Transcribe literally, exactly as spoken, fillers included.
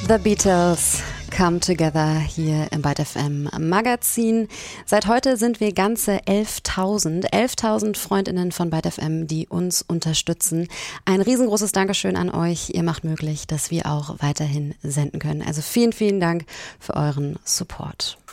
The Beatles come together hier im Byte F M Magazin. Seit heute sind wir ganze elftausend, elftausend Freundinnen von Byte F M, die uns unterstützen. Ein riesengroßes Dankeschön an euch. Ihr macht möglich, dass wir auch weiterhin senden können. Also vielen, vielen Dank für euren Support.